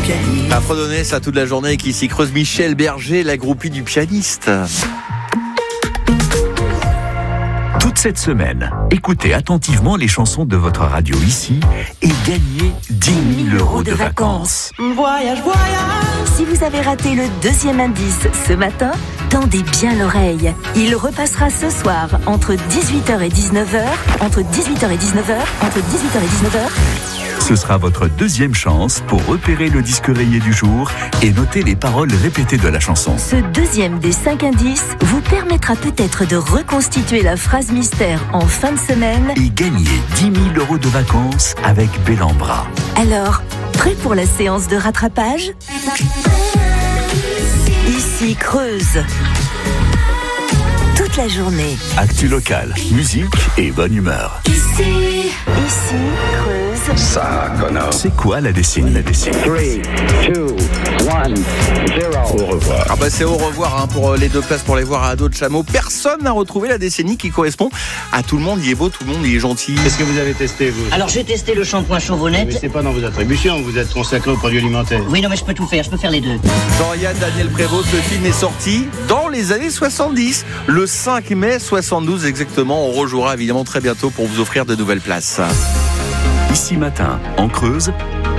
pianiste. À fredonner ça toute la journée qui s'y creuse Michel Berger, la groupie du pianiste. Toute cette semaine, écoutez attentivement les chansons de votre radio ici et gagnez 10 000 € de vacances. Voyage, voyage. Si vous avez raté le deuxième indice ce matin, tendez bien l'oreille. Il repassera ce soir entre 18h et 19h, entre 18h et 19h, entre 18h et 19h. Ce sera votre deuxième chance pour repérer le disque rayé du jour et noter les paroles répétées de la chanson. Ce deuxième des 5 indices vous permettra peut-être de reconstituer la phrase mystère en fin de semaine Et gagner 10 000 € de vacances avec Bellambra. Alors, prêt pour la séance de rattrapage ? Ici Creuse. Toute la journée. Actu locale, musique et bonne humeur. Ici Creuse. Ça, connard. C'est quoi la décennie? 3, 2, 1, 0. Au revoir. Ah bah c'est au revoir pour les 2 places pour les voir à Ado de Chameau. Personne n'a retrouvé la décennie qui correspond à tout le monde. Il est beau, tout le monde il est gentil. Qu'est-ce que vous avez testé, vous? Alors j'ai testé le shampoing Chauvenet. Mais c'est pas dans vos attributions, vous êtes consacré aux produits alimentaires. Oui, non, mais je peux tout faire, je peux faire les deux. Jean-Yann Daniel Prévost, ce film est sorti dans les années 70. Le 5 mai 72 exactement. On rejouera évidemment très bientôt pour vous offrir de nouvelles places. Ici matin, en Creuse,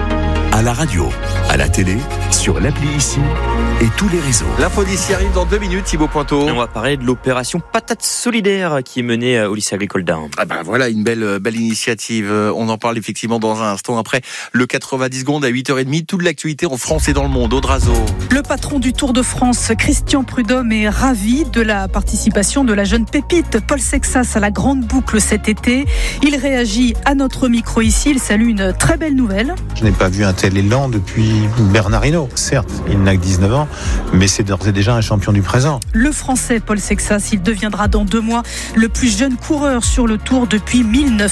à la radio, à la télé, sur l'appli Ici et tous les réseaux. L'info d'ici arrive dans 2 minutes, Thibaut Pointeau. On va parler de l'opération Patate Solidaire qui est menée au lycée agricole d'Arles. Ah ben voilà, une belle initiative. On en parle effectivement dans un instant. Après le 90 secondes à 8h30, toute l'actualité en France et dans le monde. Audrazo. Le patron du Tour de France, Christian Prudhomme, est ravi de la participation de la jeune pépite Paul Sexas à la grande boucle cet été. Il réagit à notre micro ici. Il salue une très belle nouvelle. Je n'ai pas vu un tel élan depuis Bernard Hinault. Certes, il n'a que 19 ans, mais c'est d'ores et déjà un champion du présent. Le Français Paul Sexas, il deviendra dans 2 mois le plus jeune coureur sur le Tour depuis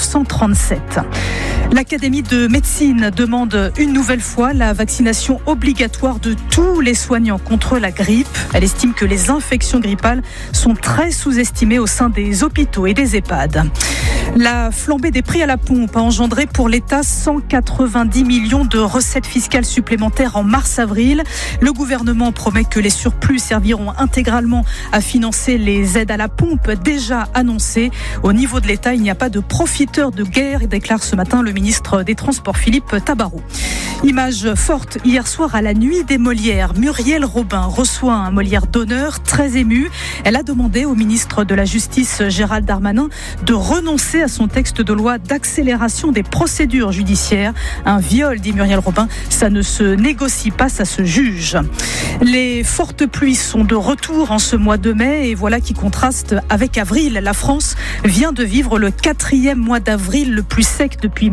1937. L'Académie de médecine demande une nouvelle fois la vaccination obligatoire de tous les soignants contre la grippe. Elle estime que les infections grippales sont très sous-estimées au sein des hôpitaux et des EHPAD. La flambée des prix à la pompe a engendré pour l'État 190 millions de recettes fiscales supplémentaires en mars-avril. Le gouvernement promet que les surplus serviront intégralement à financer les aides à la pompe déjà annoncées. Au niveau de l'État, il n'y a pas de profiteurs de guerre, déclare ce matin le ministre des Transports Philippe Tabarot. Image forte hier soir à la Nuit des Molières. Muriel Robin reçoit un Molière d'honneur très émue. Elle a demandé au ministre de la Justice Gérald Darmanin de renoncer à son texte de loi d'accélération des procédures judiciaires. Un viol, dit Muriel Robin, ça ne se négocie pas, ça se juge. Les fortes pluies sont de retour en ce mois de mai et voilà qui contraste avec avril. La France vient de vivre le 4e mois d'avril le plus sec depuis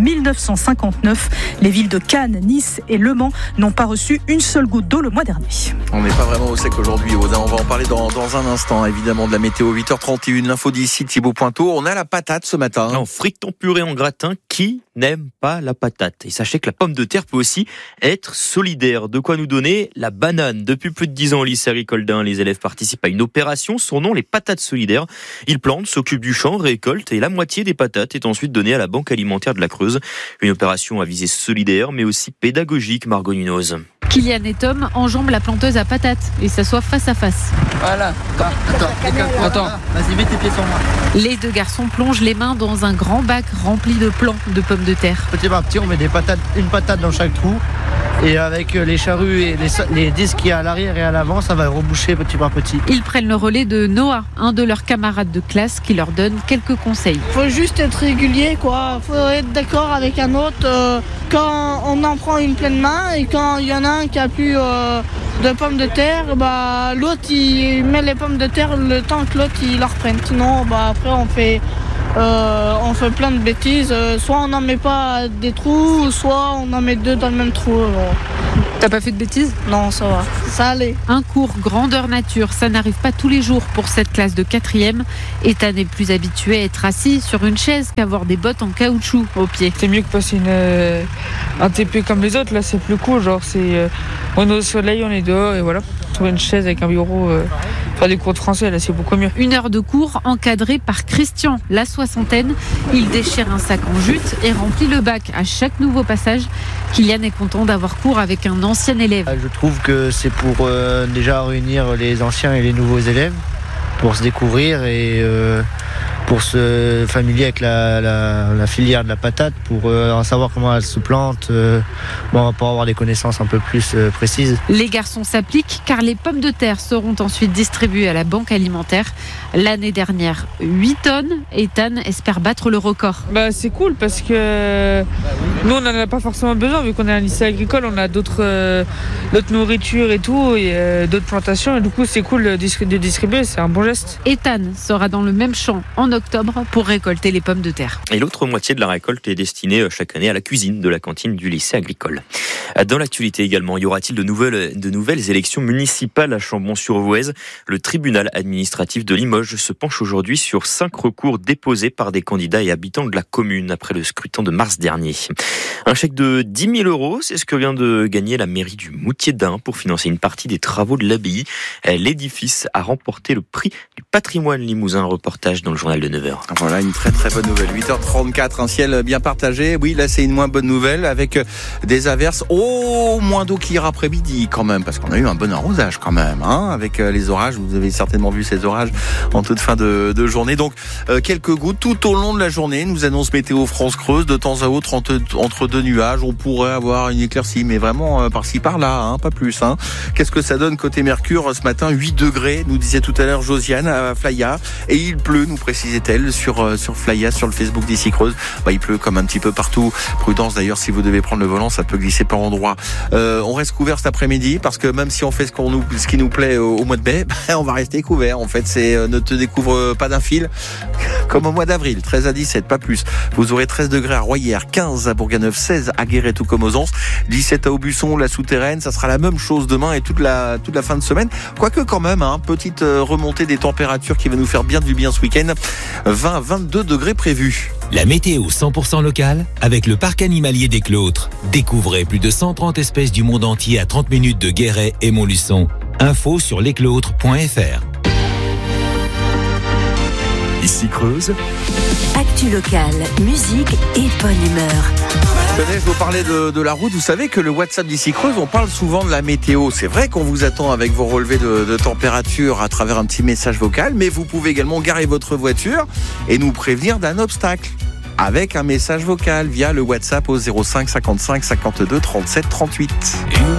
1959. Les villes de Cannes, Nice et Le Mans n'ont pas reçu une seule goutte d'eau le mois dernier. On n'est pas vraiment au sec aujourd'hui, Audin. On va en parler dans un instant, évidemment, de la météo. 8h31, l'info d'ici, Thibaut Pointeau. On a la patate ce matin. En frite, en purée, en gratin, qui n'aime pas la patate? Et sachez que la pomme de terre peut aussi être solidaire. De quoi nous donner la banane. Depuis plus de 10 ans au lycée agricole d'Ain, les élèves participent à une opération, son nom les patates solidaires. Ils plantent, s'occupent du champ, récoltent et la moitié des patates est ensuite donnée à la Banque alimentaire de la Creuse. Une opération à visée solidaire mais aussi pédagogique, Margot Nunoz. Kylian et Tom enjambent la planteuse à patates et s'assoient face à face. Voilà. Attends. Vas-y, mets tes pieds sur moi. Les 2 garçons plongent les mains dans un grand bac rempli de plants de pommes de terre. Petit par petit, on met une patate dans chaque trou. Et avec les charrues et les disques qu'il y a à l'arrière et à l'avant, ça va reboucher petit par petit. Ils prennent le relais de Noah, un de leurs camarades de classe qui leur donne quelques conseils. Faut juste être régulier, quoi. Faut être d'accord avec un autre quand on en prend une pleine main et quand il y en a un qui a plus de pommes de terre, l'autre il met les pommes de terre le temps que l'autre il la reprenne. Sinon, après on fait plein de bêtises. Soit on n'en met pas des trous, soit on en met 2 dans le même trou. T'as pas fait de bêtises? Non, ça va. Ça allait. Un cours grandeur nature, ça n'arrive pas tous les jours pour cette classe de 4e. Ethan est plus habitué à être assis sur une chaise qu'avoir des bottes en caoutchouc aux pieds. C'est mieux que passer un TP comme les autres. Là, c'est plus cool. On est au soleil, on est dehors et voilà. Trouver une chaise avec un bureau faire des cours de français, là c'est beaucoup mieux. 1 heure de cours encadré par Christian, la soixantaine. Il déchire un sac en jute et remplit le bac à chaque nouveau passage. Kylian est content d'avoir cours avec un ancien élève. Je trouve que c'est pour déjà réunir les anciens et les nouveaux élèves, pour se découvrir et pour se familier avec la filière de la patate, pour savoir comment elle se plante, pour avoir des connaissances un peu plus précises. Les garçons s'appliquent car les pommes de terre seront ensuite distribuées à la banque alimentaire. L'année dernière, 8 tonnes. Ethan espère battre le record. C'est cool parce que nous on n'en a pas forcément besoin vu qu'on est un lycée agricole, on a d'autres nourritures et tout, et d'autres plantations, et du coup c'est cool de distribuer, c'est un bon geste. Ethan sera dans le même champ en octobre pour récolter les pommes de terre. Et l'autre moitié de la récolte est destinée chaque année à la cuisine de la cantine du lycée agricole. Dans l'actualité également, y aura-t-il de nouvelles élections municipales à Chambon-sur-Voueize? Le tribunal administratif de Limoges se penche aujourd'hui sur 5 recours déposés par des candidats et habitants de la commune après le scrutin de mars dernier. Un chèque de 10 000 €, c'est ce que vient de gagner la mairie du Moutier-d'Ain pour financer une partie des travaux de l'abbaye. L'édifice a remporté le prix du patrimoine limousin. Reportage dans le journal de 9h. Voilà une très très bonne nouvelle. 8h34, un ciel bien partagé. Oui, là c'est une moins bonne nouvelle avec des averses. Moins d'eau qu'hier après-midi quand même, parce qu'on a eu un bon arrosage quand même, avec les orages. Vous avez certainement vu ces orages en toute fin de journée. Donc quelques gouttes tout au long de la journée, nous annonce Météo France Creuse. De temps à autre, entre deux nuages, on pourrait avoir une éclaircie, mais vraiment par-ci par-là, pas plus. Qu'est-ce que ça donne côté Mercure ce matin? 8 degrés, nous disait tout à l'heure Josiane à Flaya, et il pleut, nous précisait-elle sur Flaya, sur le Facebook d'Ici Creuse. Il pleut comme un petit peu partout. Prudence d'ailleurs, si vous devez prendre le volant, ça peut glisser par endroits. On reste couvert cet après-midi parce que même si on fait ce qui nous plaît au mois de mai, on va rester couvert. En fait, c'est ne te découvre pas d'un fil comme au mois d'avril, 13 à 17, pas plus. Vous aurez 13 degrés à Royères, 15 à Bourganeuf, 16 à Guéret tout comme aux Anses, 17 à Aubusson, la souterraine. Ça sera la même chose demain et toute la fin de semaine. Quoique quand même, petite remontée des températures qui va nous faire bien du bien ce week-end. 20 à 22 degrés prévus. La météo 100% locale avec le parc animalier des Clôtres. Découvrez plus de 130 espèces du monde entier à 30 minutes de Guéret et Montluçon. Info sur lesclôtres.fr. Ici Creuse. Actu locale, musique et bonne humeur. Je vous parlais de la route. Vous savez que le WhatsApp d'Ici Creuse, on parle souvent de la météo. C'est vrai qu'on vous attend avec vos relevés de température à travers un petit message vocal, mais vous pouvez également garer votre voiture et nous prévenir d'un obstacle avec un message vocal via le WhatsApp au 05 55 52 37 38.